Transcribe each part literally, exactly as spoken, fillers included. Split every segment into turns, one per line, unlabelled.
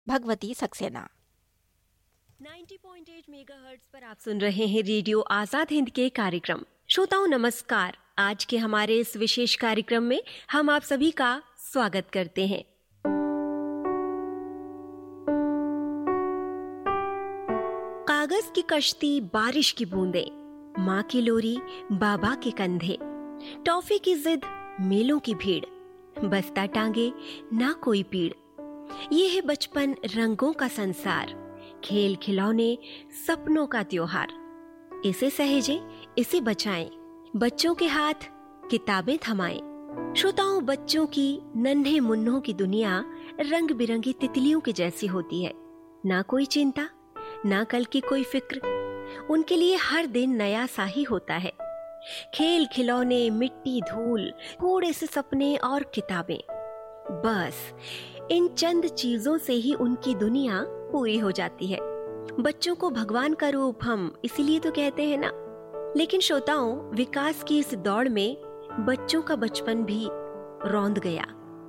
भगवती सक्सेना।
नब्बे पॉइंट आठ मेगाहर्ट्ज पर आप सुन रहे हैं रेडियो आजाद हिंद के कार्यक्रम। श्रोताओं नमस्कार। आज के हमारे इस विशेष कार्यक्रम में हम आप सभी का स्वागत करते हैं। कागज की कश्ती, बारिश की बूंदें, माँ की लोरी, बाबा के कंधे, टॉफी की जिद, मेलों की भीड़, बस्ता टांगे ना कोई पीड़। ये है बचपन, रंगों का संसार, खेल खिलौने, सपनों का त्योहार। इसे सहेजें, इसे बचाएं, बच्चों के हाथ किताबें थमाएं। श्रोताओं, बच्चों की नन्हे मुन्नों की दुनिया रंग बिरंगी तितलियों की जैसी होती है। ना कोई चिंता, ना कल की कोई फिक्र। उनके लिए हर दिन नया सा ही होता है। खेल खिलौने, मिट्टी धूल, थोड़े से सपने और किताबें, बस इन चंद चीजों से ही उनकी दुनिया पूरी हो जाती है। बच्चों को भगवान का रूप हम इसीलिए तो कहते हैं ना। लेकिन श्रोताओं, विकास की इस दौड़ में बच्चों का बचपन भी रौंद गया।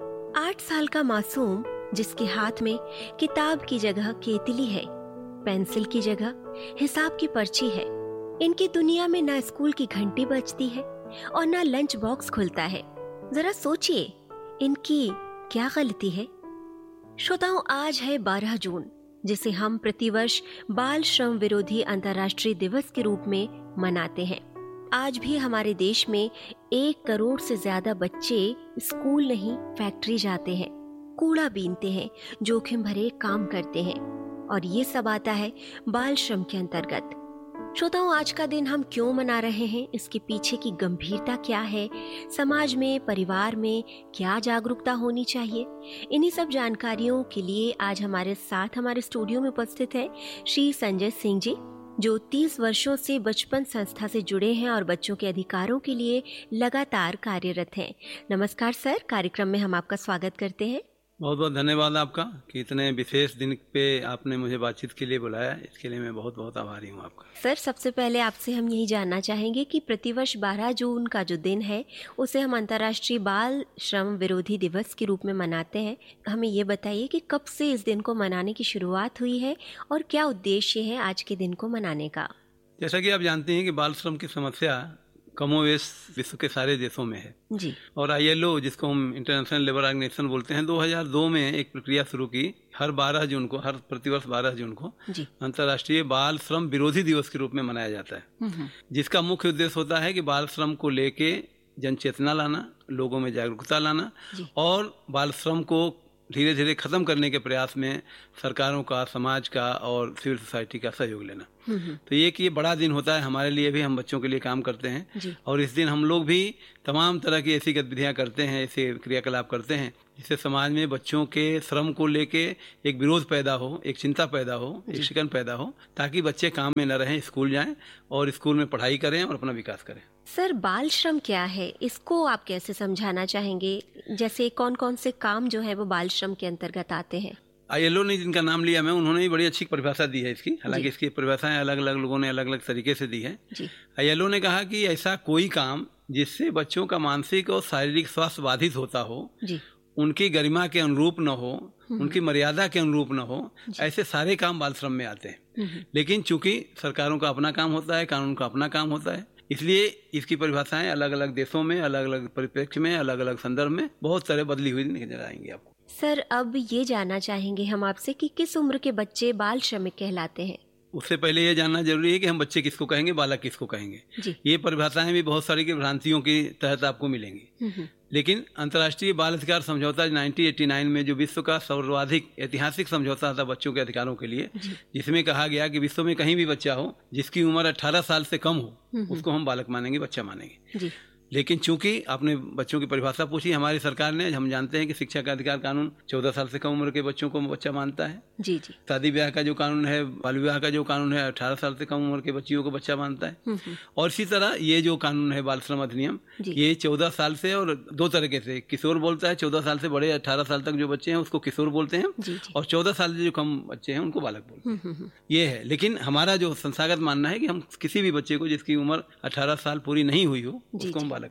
आठ साल का मासूम जिसके हाथ में किताब की जगह केतली है, पेंसिल की जगह हिसाब की पर्ची है। इनकी दुनिया में ना स्कूल की घंटी बजती है और ना लंच बॉक्स खुलता है। जरा सोचिए, इनकी क्या गलती है? श्रोताओं, आज है बारह जून, जिसे हम प्रतिवर्ष बाल श्रम विरोधी अंतर्राष्ट्रीय दिवस के रूप में मनाते हैं। आज भी हमारे देश में एक करोड़ से ज्यादा बच्चे स्कूल नहीं, फैक्ट्री जाते हैं, कूड़ा बीनते हैं, जोखिम भरे काम करते हैं, और ये सब आता है बाल श्रम के अंतर्गत। श्रोताओं, आज का दिन हम क्यों मना रहे हैं, इसके पीछे की गंभीरता क्या है, समाज में, परिवार में क्या जागरूकता होनी चाहिए, इन्हीं सब जानकारियों के लिए आज हमारे साथ हमारे स्टूडियो में उपस्थित है श्री संजय सिंह जी, जो तीस वर्षों से बचपन संस्था से जुड़े हैं और बच्चों के अधिकारों के लिए लगातार कार्यरत हैं। नमस्कार सर, कार्यक्रम में हम आपका स्वागत करते हैं।
बहुत बहुत धन्यवाद आपका कि इतने विशेष दिन पे आपने मुझे बातचीत के लिए बुलाया। इसके लिए मैं बहुत बहुत आभारी हूँ आपका।
सर, सबसे पहले आपसे हम यही जानना चाहेंगे कि प्रतिवर्ष बारह जून का जो दिन है उसे हम अंतर्राष्ट्रीय बाल श्रम विरोधी दिवस के रूप में मनाते हैं। हमें ये बताइए कि कब से इस दिन को मनाने की शुरुआत हुई है और क्या उद्देश्य है आज के दिन को मनाने का?
जैसा कि आप जानते हैं कि बाल श्रम की समस्या कमोवेश विश्व के सारे देशों में है
जी।
और आई एल ओ, जिसको हम इंटरनेशनल लेबर ऑर्गेनाइजेशन बोलते हैं, दो हज़ार दो में एक प्रक्रिया शुरू की। हर बारह जून को, हर प्रतिवर्ष बारह जून को अंतर्राष्ट्रीय बाल श्रम विरोधी दिवस के रूप में मनाया जाता है, जिसका मुख्य उद्देश्य होता है कि बाल श्रम को लेके जन चेतना लाना, लोगों में जागरूकता लाना और बाल श्रम को धीरे धीरे खत्म करने के प्रयास में सरकारों का, समाज का और सिविल सोसाइटी का सहयोग लेना। तो ये कि ये बड़ा दिन होता है हमारे लिए भी, हम बच्चों के लिए काम करते हैं और इस दिन हम लोग भी तमाम तरह की ऐसी गतिविधियां करते हैं, ऐसे क्रियाकलाप करते हैं जिससे समाज में बच्चों के श्रम को लेके एक विरोध पैदा हो, एक चिंता पैदा हो, एक शिकन पैदा हो, ताकि बच्चे काम में न रहें, स्कूल जाएं और स्कूल में पढ़ाई करें और अपना विकास करें।
सर, बाल श्रम क्या है, इसको आप कैसे समझाना चाहेंगे? जैसे कौन कौन से काम जो है वो बाल श्रम के अंतर्गत आते हैं?
आई एल ओ ने जिनका नाम लिया मैं, उन्होंने भी बड़ी अच्छी परिभाषा दी है इसकी। हालांकि इसकी परिभाषाएं अलग अलग लोगों ने अलग अलग तरीके से दी है। आई एल ओ ने कहा कि ऐसा कोई काम जिससे बच्चों का मानसिक और शारीरिक स्वास्थ्य बाधित होता हो, उनकी गरिमा के अनुरूप न हो, उनकी मर्यादा के अनुरूप न हो, ऐसे सारे काम बाल श्रम में आते हैं। लेकिन चूंकि सरकारों का अपना काम होता है, कानून का अपना काम होता है, इसलिए इसकी परिभाषाएं अलग अलग देशों में, अलग अलग परिप्रेक्ष्य में, अलग अलग संदर्भ में बहुत सारे बदली हुई नजर आएंगी आपको।
सर, अब ये जानना चाहेंगे हम आपसे कि किस उम्र के बच्चे बाल श्रमिक कहलाते हैं?
उससे पहले ये जानना जरूरी है कि हम बच्चे किसको कहेंगे, बालक किसको कहेंगे। ये परिभाषाएं भी बहुत सारी की भ्रांतियों के तहत आपको मिलेंगी। लेकिन अंतर्राष्ट्रीय बाल अधिकार समझौता उन्नीस सौ नवासी में, जो विश्व का सर्वाधिक ऐतिहासिक समझौता था बच्चों के अधिकारों के लिए, जिसमें कहा गया कि विश्व में कहीं भी बच्चा हो जिसकी उम्र अठारह साल से कम हो, उसको हम बालक मानेंगे, बच्चा मानेंगे। लेकिन चूंकि आपने बच्चों की परिभाषा पूछी, हमारी सरकार ने, हम जानते हैं कि शिक्षा का अधिकार कानून चौदह साल से कम उम्र के बच्चों को बच्चा मानता है। जी जी। शादी ब्याह का जो कानून है, बाल विवाह का जो कानून है, अठारह साल से कम उम्र के बच्चियों को बच्चा मानता है। और इसी तरह ये जो कानून है बाल श्रम अधिनियम, ये चौदह साल से, और दो तरीके से, किशोर बोलता है, चौदह साल से बड़े अठारह साल तक जो बच्चे हैं उसको किशोर बोलते हैं, और चौदह साल से जो कम बच्चे हैं उनको बालक बोलते हैं। ये है। लेकिन हमारा जो संस्थागत मानना है कि हम किसी भी बच्चे को जिसकी उम्र अठारह साल पूरी नहीं हुई हो उसको हम बालक कहते हैं।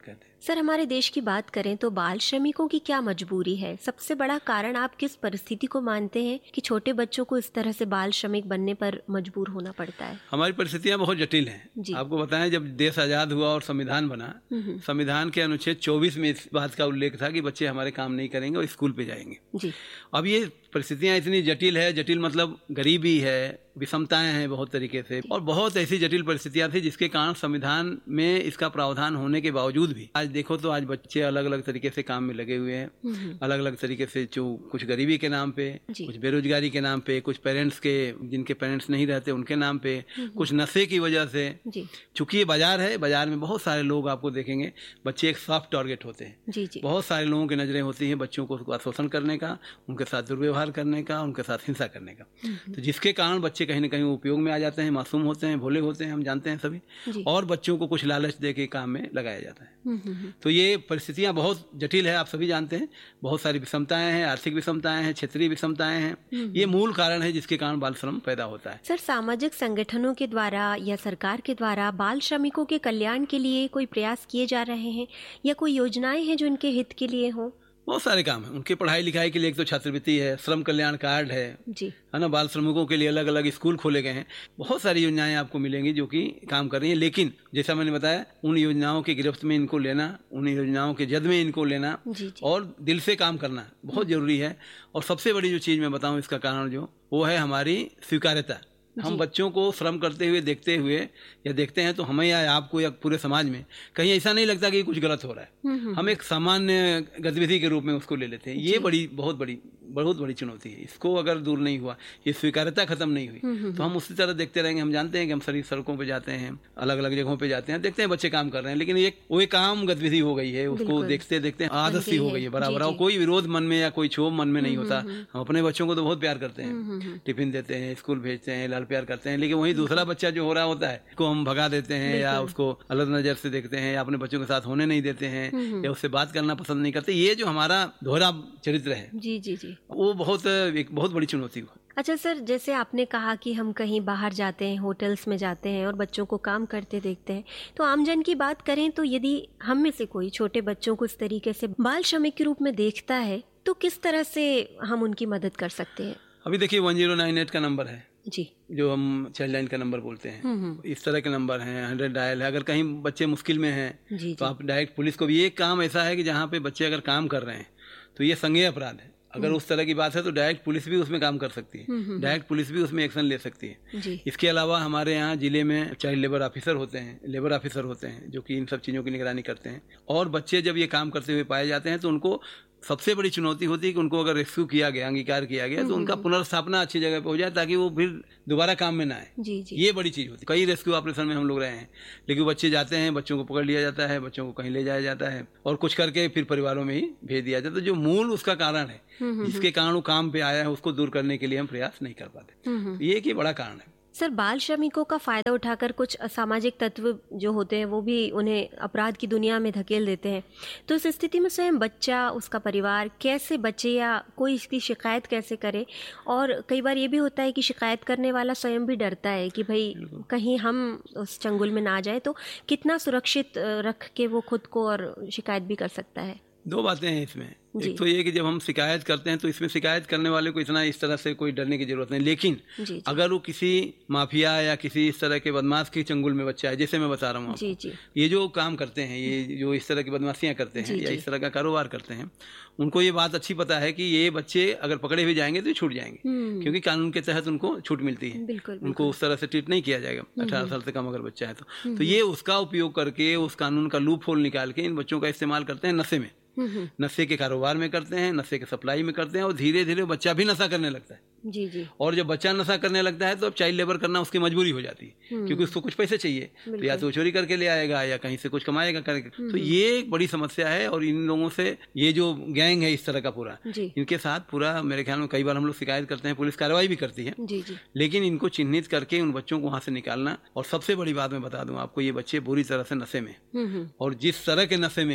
सर, हमारे देश की बात करें तो बाल श्रमिकों की क्या मजबूरी है? सबसे बड़ा कारण आप किस परिस्थिति को मानते हैं कि छोटे बच्चों को इस तरह से बाल श्रमिक बनने पर मजबूर होना पड़ता है?
हमारी परिस्थितियां बहुत जटिल हैं। आपको बताएं, जब देश आजाद हुआ और संविधान बना, संविधान के अनुच्छेद चौबीस में इस बात का उल्लेख था कि बच्चे हमारे काम नहीं करेंगे और स्कूल पे जाएंगे जी। अब ये परिस्थितियां इतनी जटिल है, जटिल मतलब गरीबी है, विषमताएं हैं बहुत तरीके से, और बहुत ऐसी जटिल परिस्थितियां थी जिसके कारण संविधान में इसका प्रावधान होने के बावजूद भी आज देखो तो आज बच्चे अलग अलग तरीके से काम में लगे हुए हैं, अलग अलग तरीके से, जो कुछ गरीबी के नाम पे, कुछ बेरोजगारी के नाम पे, कुछ पेरेंट्स के जिनके पेरेंट्स नहीं रहते उनके नाम पे, कुछ नशे की वजह से। चूंकि ये बाजार है, बाजार में बहुत सारे लोग आपको देखेंगे, बच्चे एक सॉफ्ट टारगेट होते हैं जी जी। बहुत सारे लोगों की नजरें होती हैं बच्चों को शोषण करने का, उनके साथ दुर्व्यवहार करने का, उनके साथ हिंसा करने का, तो जिसके कारण बच्चे कहीं ना कहीं उपयोग में आ जाते हैं, मासूम होते हैं, भोले होते हैं, हम जानते हैं सभी, और बच्चों को कुछ लालच दे के काम में लगाया जाता है। तो ये परिस्थितियां बहुत जटिल है, आप सभी जानते हैं, बहुत सारी विषमताएं हैं, आर्थिक विषमताएं हैं, क्षेत्रीय विषमताएं हैं, ये मूल कारण है जिसके कारण बाल श्रम पैदा होता है।
सर, सामाजिक संगठनों के द्वारा या सरकार के द्वारा बाल श्रमिकों के कल्याण के लिए कोई प्रयास किए जा रहे हैं या कोई योजनाएं हैं जो इनके हित के लिए हो?
बहुत सारे काम है उनके पढ़ाई लिखाई के लिए। एक तो छात्रवृत्ति है, श्रम कल्याण कार्ड है जी, है ना, बाल श्रमिकों के लिए अलग अलग स्कूल खोले गए हैं, बहुत सारी योजनाएं आपको मिलेंगी जो कि काम कर रही हैं। लेकिन जैसा मैंने बताया, उन योजनाओं की गिरफ्त में इनको लेना, उन योजनाओं के जद में इनको लेना जी जी। और दिल से काम करना बहुत जरूरी है। और सबसे बड़ी जो चीज मैं बताऊं इसका कारण जो वो है हमारी स्वीकार्यता। हम बच्चों को श्रम करते हुए देखते हुए या देखते हैं तो हमें या आपको या पूरे समाज में कहीं ऐसा नहीं लगता कि कुछ गलत हो रहा है, हम एक सामान्य गतिविधि के रूप में उसको ले लेते हैं। ये बड़ी बहुत बड़ी बहुत बड़ी चुनौती है। इसको अगर दूर नहीं हुआ, ये स्वीकार्यता खत्म नहीं हुई, तो हम उसी तरह देखते रहेंगे। हम जानते हैं कि हम सभी सड़कों पे जाते हैं, अलग अलग जगहों पे जाते हैं, देखते हैं बच्चे काम कर रहे हैं, लेकिन एक वो एक आम गतिविधि हो गई है, उसको देखते देखते आदत सी हो गई है बराबर। कोई विरोध मन में या कोई क्षोभ मन में नहीं होता। हम अपने बच्चों को तो बहुत प्यार करते हैं, टिफिन देते हैं, स्कूल भेजते हैं, लाल प्यार करते हैं, लेकिन वही दूसरा बच्चा जो हो रहा होता है उसको हम भगा देते हैं या उसको अलग नजर से देखते हैं या अपने बच्चों के साथ होने नहीं देते हैं या उससे बात करना पसंद नहीं करते। ये जो हमारा दोहरा चरित्र है जी जी जी, वो बहुत एक बहुत बड़ी चुनौती है।
अच्छा सर, जैसे आपने कहा कि हम कहीं बाहर जाते हैं, होटल्स में जाते हैं और बच्चों को काम करते देखते हैं, तो आमजन की बात करें तो यदि हम में से कोई छोटे बच्चों को इस तरीके से बाल श्रमिक के रूप में देखता है तो किस तरह से हम उनकी मदद कर सकते हैं?
अभी देखिए वन जीरो नाइन एट का नंबर है
जी,
जो हम चाइल्ड लाइन का नंबर बोलते हैं, इस तरह के नंबर हैं, हंड्रेड डायल है। अगर कहीं बच्चे मुश्किल में हैं जी, तो आप डायरेक्ट पुलिस को भी, ये काम ऐसा है कि जहाँ पे बच्चे अगर काम कर रहे हैं तो ये संज्ञेय अपराध है। अगर उस तरह की बात है तो डायरेक्ट पुलिस भी उसमें काम कर सकती है, डायरेक्ट पुलिस भी उसमें एक्शन ले सकती है। इसके अलावा हमारे यहाँ जिले में चाइल्ड लेबर ऑफिसर होते हैं, लेबर ऑफिसर होते हैं जो कि इन सब चीज़ों की निगरानी करते हैं। और बच्चे जब ये काम करते हुए पाए जाते हैं तो उनको सबसे बड़ी चुनौती होती है कि उनको अगर रेस्क्यू किया गया, अंगीकार किया गया, तो उनका पुनर्स्थापना अच्छी जगह पे हो जाए ताकि वो फिर दोबारा काम में ना आए जी जी। ये बड़ी चीज होती है। कई रेस्क्यू ऑपरेशन में हम लोग रहे हैं, लेकिन बच्चे जाते हैं, बच्चों को पकड़ लिया जाता है, बच्चों को कहीं ले जाया जाता है और कुछ करके फिर परिवारों में ही भेज दिया जाता है। तो जो मूल उसका कारण है जिसके कारण वो काम पे आया है, उसको दूर करने के लिए हम प्रयास नहीं कर पाते। ये एक बड़ा कारण है।
सर, बाल श्रमिकों का फायदा उठाकर कुछ असामाजिक तत्व जो होते हैं वो भी उन्हें अपराध की दुनिया में धकेल देते हैं, तो इस स्थिति में स्वयं बच्चा, उसका परिवार कैसे बचे या कोई इसकी शिकायत कैसे करे? और कई बार ये भी होता है कि शिकायत करने वाला स्वयं भी डरता है कि भाई कहीं हम उस चंगुल में ना जाए, तो कितना सुरक्षित रख के वो खुद को और शिकायत भी कर सकता है?
दो बातें हैं इसमें। एक तो ये कि जब हम शिकायत करते हैं तो इसमें शिकायत करने वाले को इतना इस तरह से कोई डरने की जरूरत नहीं, लेकिन जी, जी। अगर वो किसी माफिया या किसी इस तरह के बदमाश के चंगुल में बच्चा है, जैसे मैं बता रहा हूँ आपको, जी, जी। ये जो काम करते हैं, ये जो इस तरह की बदमाशियां करते हैं या इस तरह का कारोबार करते हैं, उनको ये बात अच्छी पता है कि ये बच्चे अगर पकड़े भी जाएंगे तो छूट जाएंगे, क्योंकि कानून के तहत उनको छूट मिलती है, बिल्कुल, उनको उस तरह से ट्रीट नहीं किया जाएगा अठारह साल से कम अगर बच्चा है तो। तो ये उसका उपयोग करके, उस कानून का लूप होल निकाल के इन बच्चों का इस्तेमाल करते हैं नशे में, नशे के कारोबार में करते हैं, नशे के सप्लाई में करते हैं, और धीरे धीरे बच्चा भी नशा करने लगता है जी जी। और जब बच्चा नशा करने लगता है तो अब चाइल्ड लेबर करना उसकी मजबूरी हो जाती है, क्योंकि उसको कुछ पैसे चाहिए, तो या तो चोरी करके ले आएगा या कहीं से कुछ कमाएगा करके। तो ये एक बड़ी समस्या है। और इन लोगों से, ये जो गैंग है इस तरह का पूरा, इनके साथ पूरा मेरे ख्याल में कई बार हम लोग शिकायत करते हैं, पुलिस कार्रवाई भी करती है जी जी। लेकिन इनको चिन्हित करके उन बच्चों को वहां से निकालना। और सबसे बड़ी बात मैं बता दूं आपको, ये बच्चे बुरी तरह से नशे में, और जिस तरह के नशे में है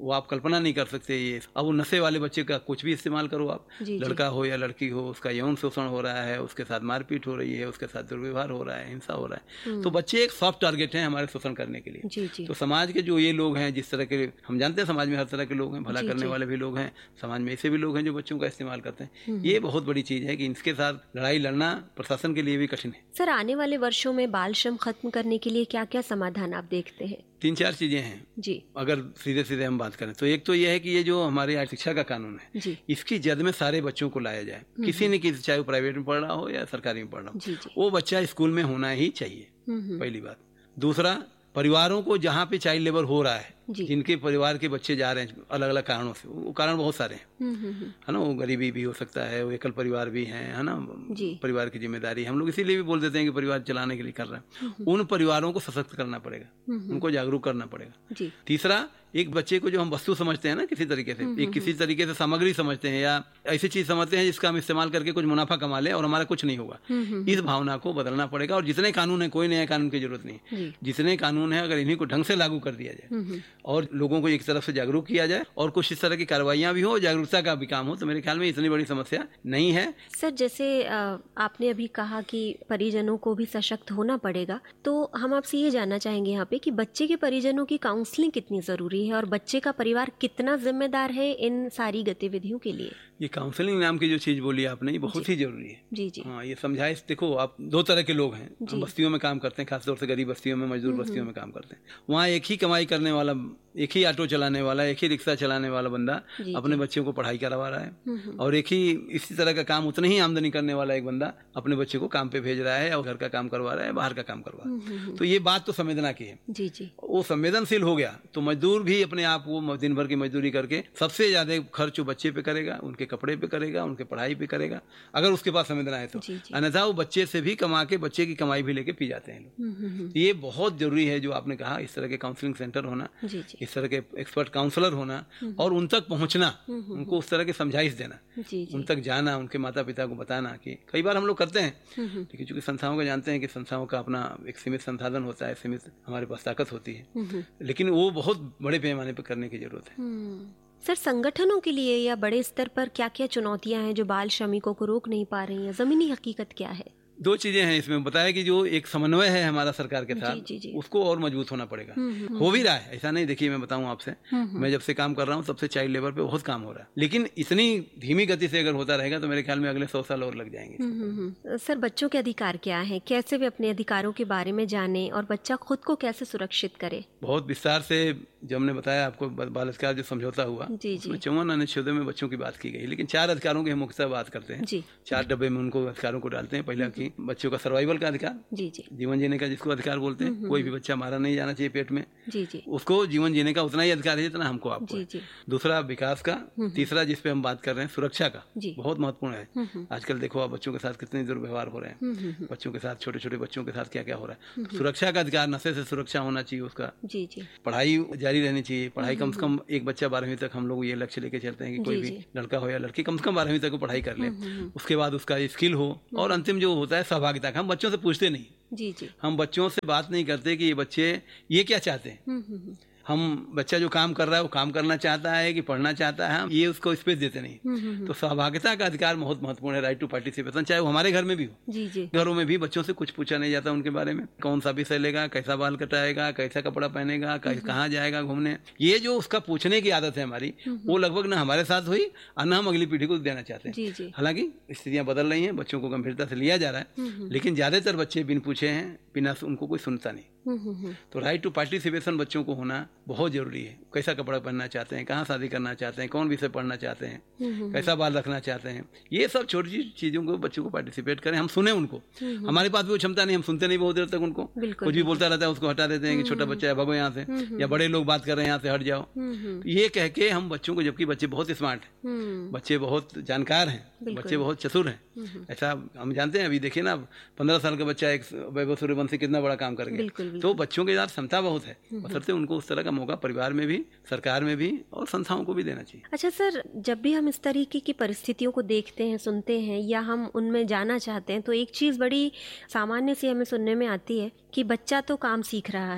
वो आप कल्पना नहीं कर सकते। ये अब वो नशे वाले बच्चे का कुछ भी इस्तेमाल करो आप, लड़का हो या लड़की हो, उसका यौन शोषण हो रहा है, उसके साथ मारपीट हो रही है, उसके साथ दुर्व्यवहार हो रहा है, हिंसा हो रहा है, तो बच्चे एक सॉफ्ट टारगेट है हमारे शोषण करने के लिए। जी जी। तो समाज के जो ये लोग हैं, जिस तरह के हम जानते हैं समाज में हर तरह के लोग हैं, भला करने वाले भी लोग हैं, समाज में ऐसे भी लोग हैं जो बच्चों का इस्तेमाल करते हैं। ये बहुत बड़ी चीज है कि इसके साथ लड़ाई लड़ना प्रशासन के लिए भी कठिन है।
सर, आने वाले वर्षों में बाल श्रम खत्म करने के लिए क्या क्या समाधान आप देखते हैं?
तीन चार चीजें हैं जी। अगर सीधे सीधे हम बात करें तो एक तो यह है कि ये जो हमारे शिक्षा का कानून है जी, इसकी जद में सारे बच्चों को लाया जाए। किसी न किसी, चाहे वो प्राइवेट में पढ़ रहा हो या सरकारी में पढ़ रहा हो, वो बच्चा स्कूल में होना ही चाहिए, पहली बात। दूसरा, परिवारों को जहाँ पे चाइल्ड लेबर हो रहा है, जिनके परिवार के बच्चे जा रहे हैं अलग अलग कारणों से, वो कारण बहुत सारे हैं, है ना, वो गरीबी भी हो सकता है, वो एकल परिवार भी है, है ना, परिवार की जिम्मेदारी हम लोग इसीलिए भी बोल देते हैं कि परिवार चलाने के लिए कर रहे हैं। उन परिवारों को सशक्त करना पड़ेगा, उनको जागरूक करना पड़ेगा। तीसरा, एक बच्चे को जो हम वस्तु समझते हैं ना, किसी तरीके से, एक किसी तरीके से सामग्री समझते हैं या ऐसी चीज समझते हैं जिसका हम इस्तेमाल करके कुछ मुनाफा कमा ले और हमारा कुछ नहीं होगा, इस भावना को बदलना पड़ेगा। और जितने कानून है, कोई नया कानून की जरूरत नहीं, जितने कानून है अगर इन्हीं को ढंग से लागू कर दिया जाए और लोगों को एक तरफ से जागरूक किया जाए और कुछ इस तरह की कार्रवाइयां भी हो, जागरूकता का भी काम हो, तो मेरे ख्याल में इतनी बड़ी समस्या नहीं है।
सर, जैसे आपने अभी कहा कि परिजनों को भी सशक्त होना पड़ेगा, तो हम आपसे ये जानना चाहेंगे यहाँ पे कि बच्चे के परिजनों की काउंसलिंग कितनी जरूरी है और बच्चे का परिवार कितना जिम्मेदार है इन सारी गतिविधियों के लिए?
ये काउंसलिंग नाम की जो चीज बोली आपने, ये बहुत ही जरूरी है। जी जी। हाँ, ये समझाए। देखो, आप दो तरह के लोग हैं, हम बस्तियों में काम करते हैं, खासतौर से गरीब बस्तियों में, मजदूर बस्तियों में काम करते हैं। वहाँ एक ही कमाई करने वाला, एक ही ऑटो चलाने वाला, एक ही रिक्शा चलाने वाला बंदा अपने बच्चों को पढ़ाई करवा रहा है, और एक ही इसी तरह का काम, उतनी ही आमदनी करने वाला एक बंदा अपने बच्चे को काम पे भेज रहा है और घर का काम करवा रहा है, बाहर का काम करवा रहा है। तो ये बात तो संवेदना की है। जी जी। वो संवेदनशील हो गया तो मजदूर भी अपने आप, वो दिन भर की मजदूरी करके सबसे ज्यादा खर्च बच्चे पे करेगा, उनके कपड़े पे करेगा, उनके पढ़ाई पे करेगा, अगर उसके पास संवेदना है तो। अन्यथा वो बच्चे से भी कमा के बच्चे की कमाई भी लेके पी जाते हैं लोग। ये बहुत जरूरी है जो आपने कहा, इस तरह के काउंसलिंग सेंटर होना, इस तरह के एक्सपर्ट काउंसलर होना और उन तक पहुंचना, उनको उस तरह की समझाइश देना, उन तक जाना, उनके माता पिता को बताना कि कई बार हम लोग करते हैं, लेकिन चूंकि संस्थाओं का जानते हैं कि संस्थाओं का अपना एक सीमित संसाधन होता है, सीमित हमारे पास ताकत होती है, लेकिन वो बहुत बड़े पैमाने पर करने की जरूरत है।
सर, संगठनों के लिए या बड़े स्तर पर क्या क्या चुनौतियां हैं जो बाल श्रमिकों को रोक नहीं पा रही हैं? जमीनी हकीकत क्या है?
दो चीजें हैं इसमें। बताया कि जो एक समन्वय है हमारा सरकार के साथ, जी, जी, जी। उसको और मजबूत होना पड़ेगा। हो भी रहा है, ऐसा नहीं। देखिए, मैं बताऊं आपसे, मैं जब से काम कर रहा हूं तब से चाइल्ड लेबर पे बहुत काम हो रहा है, लेकिन इतनी धीमी गति से अगर होता रहेगा तो मेरे ख्याल में अगले सौ साल और लग जाएंगे।
सर, बच्चों के अधिकार क्या है? कैसे वे अपने अधिकारों के बारे में जाने और बच्चा खुद को कैसे सुरक्षित करे?
बहुत विस्तार से जो हमने बताया आपको, बाल अधिकार जो समझौता हुआ, उसमें चौवन अनुच्छेदों में बच्चों की बात की गई, लेकिन चार अधिकारों की हम मुख्यतः बात करते हैं। चार डब्बे में उनको अधिकारों को डालते हैं। पहला की बच्चों का सर्वाइवल का अधिकार, जी जी, जीवन जीने का जिसको अधिकार बोलते हैं, कोई भी बच्चा मारा नहीं जाना चाहिए पेट में, जी जी, उसको जीवन जीने का उतना ही अधिकार है जितना हमको आपको है। दूसरा विकास का। तीसरा जिसपे हम बात कर रहे हैं सुरक्षा का, बहुत महत्वपूर्ण है। आजकल देखो आप बच्चों के साथ कितने दुर्व्यवहार हो रहे हैं, बच्चों के साथ, छोटे छोटे बच्चों के साथ क्या क्या हो रहा है। सुरक्षा का अधिकार, नशे से सुरक्षा होना चाहिए उसका। जी जी। पढ़ाई जारी रहनी चाहिए, पढ़ाई कम से कम एक बच्चा बारहवीं तक, हम लोग ये लक्ष्य लेके चलते हैं कि कोई भी लड़का हो या लड़की कम से कम बारहवीं तक पढ़ाई कर ले, उसके बाद उसका स्किल हो, और अंतिम जो होता है सहभागिता का। हम बच्चों से पूछते नहीं, जी जी, हम बच्चों से बात नहीं करते कि ये बच्चे ये क्या चाहते हैं। हम बच्चा जो काम कर रहा है वो काम करना चाहता है कि पढ़ना चाहता है, ये उसको स्पेस देते नहीं। तो सहभागिता का अधिकार बहुत महत्वपूर्ण है, राइट टू पार्टिसिपेशन, चाहे वो हमारे घर में भी हो। जी जी। घरों में भी बच्चों से कुछ पूछा नहीं जाता उनके बारे में, कौन सा विषय लेगा, कैसा बाल कटाएगा, कैसा कपड़ा पहनेगा, कहाँ जाएगा घूमने। ये जो उसका पूछने की आदत है हमारी, वो लगभग न हमारे साथ हुई और न हम अगली पीढ़ी को देना चाहते हैं। हालांकि स्थितियां बदल रही हैं, बच्चों को गंभीरता से लिया जा रहा है, लेकिन ज्यादातर बच्चे बिन पूछे हैं, बिना उनको कोई सुनता नहीं। तो राइट टू पार्टिसिपेशन बच्चों को होना बहुत जरूरी है। कैसा कपड़ा पहनना चाहते हैं, कहाँ शादी करना चाहते हैं, कौन विषय पढ़ना चाहते हैं, कैसा बाल रखना चाहते हैं, ये सब छोटी छोटी चीजों को बच्चों को पार्टिसिपेट करें, हम सुने उनको। हमारे पास भी वो क्षमता नहीं, हम सुनते नहीं बहुत देर तक उनको, कुछ भी बोलता रहता है उसको हटा देते हैं कि छोटा बच्चा है भगो यहाँ से, या बड़े लोग बात कर रहे हैं यहाँ से हट जाओ। ये कह के हम बच्चों को, जबकि बच्चे बहुत स्मार्ट हैं, बच्चे बहुत जानकार हैं, बच्चे बहुत चतुर हैं, ऐसा हम जानते हैं। अभी देखिए ना, पंद्रह साल का बच्चा एक वैभव सूर्यवंशी कितना बड़ा काम कर गया। तो बच्चों के साथ क्षमता बहुत है, बशर्ते उनको उस तरह का मौका परिवार में भी, सरकार में भी और संस्थाओं को भी देना चाहिए।
अच्छा सर, जब भी हम इस तरीके की परिस्थितियों को देखते हैं, सुनते हैं या हम उनमें जाना चाहते हैं, तो एक चीज बड़ी सामान्य सी हमें सुनने में आती है कि बच्चा तो काम सीख रहा है।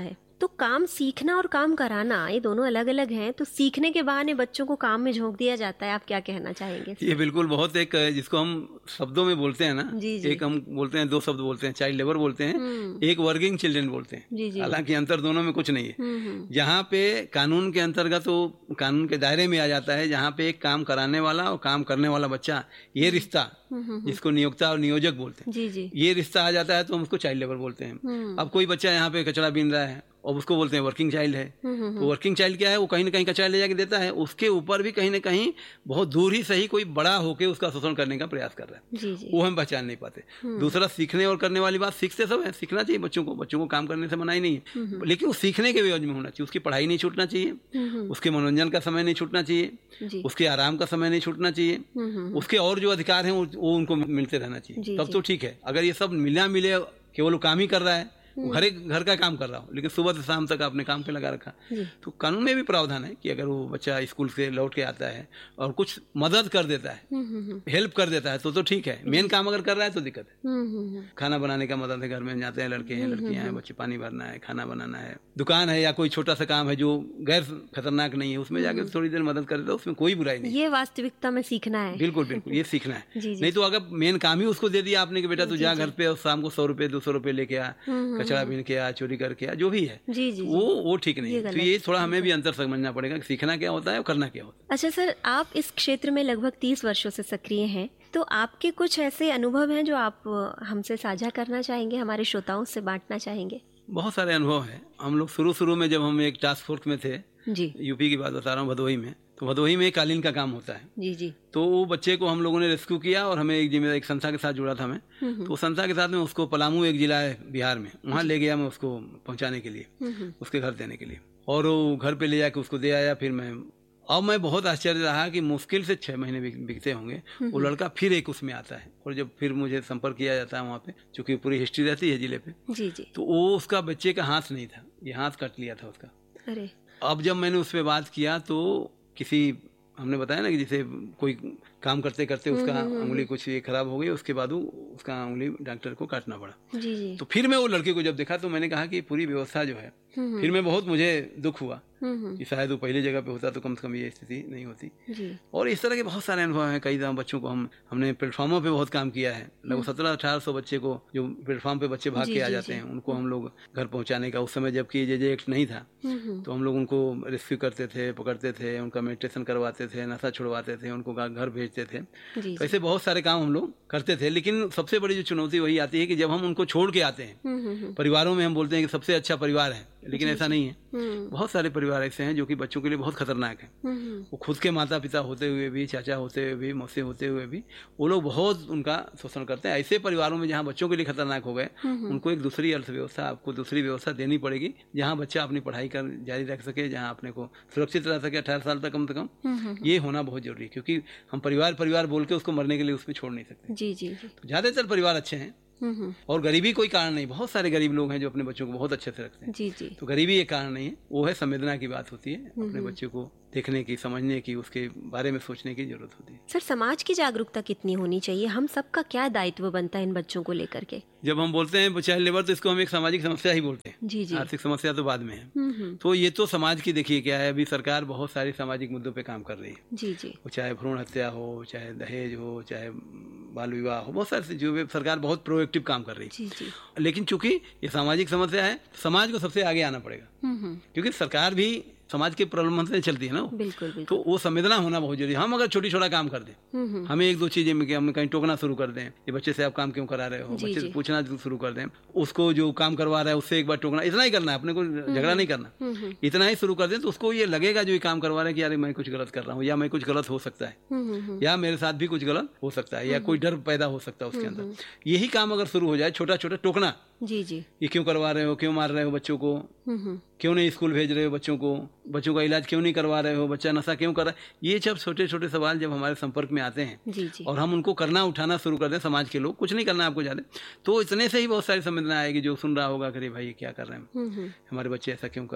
तो काम सीखना और काम कराना ये दोनों अलग अलग हैं, तो सीखने के बहाने बच्चों को काम में झोंक दिया जाता है, आप क्या कहना चाहेंगे?
ये बिल्कुल बहुत एक जिसको हम शब्दों में बोलते हैं ना, जी जी। एक हम बोलते हैं, दो शब्द बोलते हैं, चाइल्ड लेबर बोलते हैं, एक वर्किंग चिल्ड्रन बोलते हैं। हालांकि अंतर दोनों में कुछ नहीं है। जहाँ पे कानून के अंतर्गत तो कानून के दायरे में आ जाता है, जहाँ पे एक काम कराने वाला और काम करने वाला बच्चा, ये रिश्ता जिसको नियोक्ता और नियोजक बोलते हैं, जी जी। ये रिश्ता आ जाता है तो हम उसको चाइल्ड लेबर बोलते हैं। अब कोई बच्चा यहाँ पे कचरा बीन रहा है और उसको बोलते हैं वर्किंग चाइल्ड है। तो वर्किंग चाइल्ड क्या है, वो कहीं ना कहीं कचरा ले जाके देता है, उसके ऊपर भी कहीं ना कहीं बहुत दूर ही सही कोई बड़ा होके उसका शोषण करने का प्रयास कर रहा है, जी जी। वो हम पहचान नहीं पाते। दूसरा, सीखने और करने वाली बात, सीखते सब है, सीखना चाहिए बच्चों को, बच्चों को काम करने से मनाही नहीं है, लेकिन वो सीखने के एवज में होना चाहिए। उसकी पढ़ाई नहीं छूटना चाहिए, उसके मनोरंजन का समय नहीं छूटना चाहिए, उसके आराम का समय नहीं छूटना चाहिए, उसके और जो अधिकार हैं वो उनको मिलते रहना चाहिए, तब तो ठीक है। अगर ये सब मिला मिले केवल काम ही कर रहा है, घर घर का काम कर रहा हूँ, लेकिन सुबह से शाम तक आपने काम पे लगा रखा, तो कानून में भी प्रावधान है कि अगर वो बच्चा स्कूल से लौट के आता है और कुछ मदद कर देता है, हेल्प कर देता है, तो तो ठीक है। मेन काम अगर कर रहा है तो दिक्कत है। खाना बनाने का मदद है, घर में जाते हैं लड़के हैं लड़कियां हैं, बच्चे पानी भरना है, खाना बनाना है, दुकान है या कोई छोटा सा काम है जो गैर खतरनाक नहीं है, उसमें जाके थोड़ी देर मदद कर देता है, उसमें कोई बुराई नहीं।
ये वास्तविकता में सीखना है।
बिल्कुल बिल्कुल, ये सीखना है। नहीं तो अगर मेन काम ही उसको दे दिया आपने कि बेटा तू जा घर पे और शाम को सौ रुपए दो सौ रुपए लेके आ, कचरा बीन के आ, चोरी करके आ, जो भी है, जी जी, वो वो ठीक नहीं है। तो ये थोड़ा हमें भी अंतर समझना पड़ेगा कि सीखना क्या होता है और करना क्या होता है।
अच्छा सर, आप इस क्षेत्र में लगभग तीस वर्षों से सक्रिय हैं, तो आपके कुछ ऐसे अनुभव हैं जो आप हमसे साझा करना चाहेंगे, हमारे श्रोताओं से बांटना चाहेंगे?
बहुत सारे अनुभव हैं। हम लोग शुरू शुरू में जब हम एक टास्क फोर्स में थे, जी, यूपी की बात बता रहा हूँ, भदोही में, तो भदोही में कालीन का काम होता है, जी जी। तो वो बच्चे को हम लोगों ने रेस्क्यू किया और हमें एक जिम्मेदार एक संस्था के साथ जुड़ा था मैं, तो संस्था के साथ में उसको पलामू एक जिला है बिहार में, वहाँ ले गया मैं उसको पहुँचाने के लिए, उसके घर देने के लिए, और वो घर पे ले जाके उसको दे आया। फिर मैं अब मैं बहुत आश्चर्य रहा कि मुश्किल से छह महीने बीतते होंगे, वो लड़का फिर एक उसमें आता है, और जब फिर मुझे संपर्क किया जाता है वहाँ पे, चूंकि पूरी हिस्ट्री रहती है जिले पे, जी जी, तो वो उसका बच्चे का हाथ नहीं था, ये हाथ काट लिया था उसका। अरे अब जब मैंने उस पर बात किया तो किसी, हमने बताया ना कि जैसे कोई काम करते करते उसका उंगली कुछ ये खराब हो गई, उसके बाद वो उसका उंगली डॉक्टर को काटना पड़ा, जी जी। तो फिर मैं वो लड़के को जब देखा तो मैंने कहा कि पूरी व्यवस्था जो है, फिर मैं बहुत मुझे दुख हुआ कि शायद वो पहली जगह पे होता तो कम से कम ये स्थिति नहीं होती, जी। और इस तरह के बहुत सारे अनुभव हैं। कई बच्चों को हम हमने प्लेटफॉर्मों पे बहुत काम किया है, लगभग सत्रह अठारह सौ बच्चे को, जो प्लेटफॉर्म पे बच्चे भाग के आ जाते हैं, उनको हम लोग घर पहुंचाने का, उस समय जबकि जे जे एक्ट नहीं था, तो हम लोग उनको रेस्क्यू करते थे, पकड़ते थे, उनका मेडिटेशन करवाते थे, नशा छुड़वाते थे, उनको घर भेजते थे। तो ऐसे बहुत सारे काम हम लोग करते थे। लेकिन सबसे बड़ी जो चुनौती वही आती है कि जब हम उनको छोड़ के आते हैं, परिवारों में हम बोलते हैं कि सबसे अच्छा परिवार है, लेकिन ऐसा नहीं है। बहुत सारे परिवार ऐसे हैं जो कि बच्चों के लिए बहुत खतरनाक है। वो खुद के माता पिता होते हुए भी, चाचा होते हुए भी, मौसी होते हुए भी, वो लोग बहुत उनका शोषण करते हैं। ऐसे परिवारों में जहाँ बच्चों के लिए खतरनाक हो गए, उनको एक दूसरी अर्थव्यवस्था, आपको दूसरी व्यवस्था देनी पड़ेगी, जहाँ बच्चा अपनी पढ़ाई कर जारी रख सके, जहाँ अपने को सुरक्षित रह सके अठारह साल तक कम से कम। ये होना बहुत जरूरी है, क्योंकि हम परिवार परिवार बोल के उसको मरने के लिए उसमें छोड़ नहीं सकते। जी जी, जी। तो ज्यादातर परिवार अच्छे हैं, और गरीबी कोई कारण नहीं। बहुत सारे गरीब लोग हैं जो अपने बच्चों को बहुत अच्छे से रखते हैं, जी जी। तो गरीबी एक कारण नहीं है, वो है संवेदना की बात होती है, अपने बच्चे को देखने की, समझने की, उसके बारे में सोचने की जरूरत होती है।
सर, समाज की जागरूकता कितनी होनी चाहिए? हम सबका क्या दायित्व बनता है इन बच्चों को लेकर के?
जब हम बोलते हैं चाइल्ड लेबर, तो इसको हम एक सामाजिक समस्या ही बोलते हैं, जी जी। आर्थिक समस्या तो बाद में है। तो ये तो समाज की, देखिए क्या है, अभी सरकार बहुत सारी सामाजिक मुद्दों पे काम कर रही है, जी जी। चाहे भ्रूण हत्या हो, चाहे दहेज हो, चाहे बाल विवाह हो, बहुत सारे जो सरकार बहुत प्रोएक्टिव काम कर रही है, जी जी। लेकिन चूंकि ये सामाजिक समस्या है, समाज को सबसे आगे आना पड़ेगा, क्योंकि सरकार भी समाज के प्रलोभन से चलती है ना, बिल्कुल, बिल्कुल। तो वो संवेदना होना बहुत जरूरी है। हम अगर छोटी छोटा काम कर दें, हमें एक दो चीजें में हम कहीं टोकना शुरू कर दें, ये बच्चे से आप काम क्यों करा रहे हो, बच्चे से पूछना शुरू कर दें, उसको जो काम करवा रहा है उससे एक बार टोकना, इतना ही करना है, अपने को झगड़ा नहीं करना, इतना ही शुरू कर दें, तो उसको ये लगेगा जो ये काम करवा रहे हैं कि यार मैं कुछ गलत कर रहा हूँ, या मैं कुछ गलत हो सकता है, या मेरे साथ भी कुछ गलत हो सकता है, या कोई डर पैदा हो सकता है उसके अंदर। यही काम अगर शुरू हो जाए, छोटा छोटा टोकना, जी जी, ये क्यों करवा रहे हो, क्यों मार रहे हो बच्चों को, क्यों नहीं स्कूल भेज रहे हो बच्चों को, बच्चों का इलाज क्यों नहीं करवा रहे हो, बच्चा नशा क्यों कर रहा है, ये सब छोटे छोटे सवाल जब हमारे संपर्क में आते हैं, जी जी। और हम उनको करना उठाना शुरू कर दें, समाज के लोग, कुछ नहीं करना आपको ज्यादा, तो इतने से ही बहुत सारी संवेदना आएगी। जो सुन रहा होगा, अरे भाई ये क्या कर रहे हैं, हमारे बच्चे ऐसा क्यों कर रहे हैं,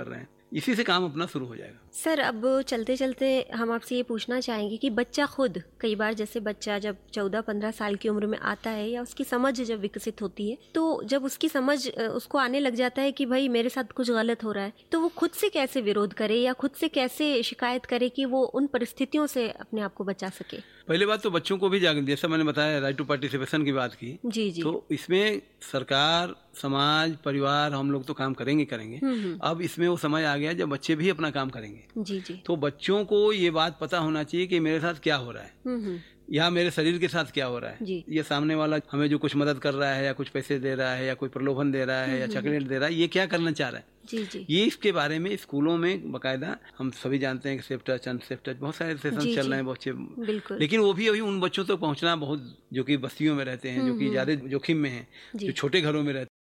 इसी से काम अपना शुरू हो जाएगा।
सर, अब चलते चलते हम आपसे ये पूछना चाहेंगे कि बच्चा खुद, कई बार जैसे बच्चा जब चौदह पंद्रह साल की उम्र में आता है या उसकी समझ जब विकसित होती है, तो जब उसकी समझ उसको आने लग जाता है कि भाई मेरे साथ कुछ गलत हो रहा है, तो वो खुद से कैसे विरोध करे या खुद से कैसे शिकायत करे कि वो उन परिस्थितियों से अपने आप को बचा सके?
पहली बात तो बच्चों को भी जागरूक, जैसा मैंने बताया राइट टू पार्टिसिपेशन की बात की,
जी जी,
तो इसमें सरकार, समाज, परिवार, हम लोग तो काम करेंगे करेंगे। अब इसमें वो समय आ गया जब बच्चे भी अपना काम करेंगे।
जी जी,
तो बच्चों को ये बात पता होना चाहिए कि मेरे साथ क्या हो रहा है या मेरे शरीर के साथ क्या हो रहा है। ये सामने वाला हमें जो कुछ मदद कर रहा है या कुछ पैसे दे रहा है या कोई प्रलोभन दे रहा है या चॉकलेट दे रहा है, ये क्या करना चाह रहा है।
जी जी,
ये इसके बारे में स्कूलों में बकायदा, हम सभी जानते हैं कि सेफ टच, अनसेफ टच, बहुत सारे सेशन चल रहे हैं बच्चे, लेकिन वो भी अभी उन बच्चों तक पहुंचना बहुत, जो कि बस्तियों में रहते हैं, जो कि ज्यादा जोखिम में हैं, जो छोटे घरों में रहते हैं,